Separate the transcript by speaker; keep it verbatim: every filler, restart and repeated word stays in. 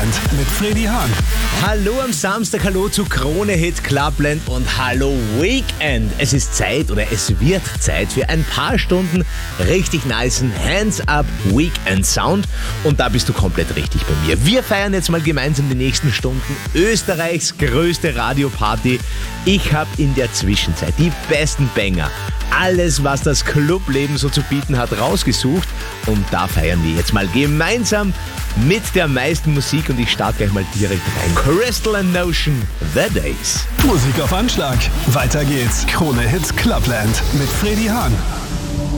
Speaker 1: Clubland mit Freddy Hahn.
Speaker 2: Hallo am Samstag, hallo zu Krone Hit Clubland und hallo Weekend. Es ist Zeit oder es wird Zeit für ein paar Stunden richtig nicen Hands-Up Weekend Sound und da bist du komplett richtig bei mir. Wir feiern jetzt mal gemeinsam die nächsten Stunden Österreichs größte Radioparty. Ich habe in der Zwischenzeit die besten Banger, alles was das Clubleben so zu bieten hat, rausgesucht und da feiern wir jetzt mal gemeinsam mit der meisten Musik und ich starte gleich mal direkt rein. Crystal and Notion, The Days.
Speaker 1: Musik auf Anschlag. Weiter geht's. Krone Hit Clubland mit Freddy Hahn.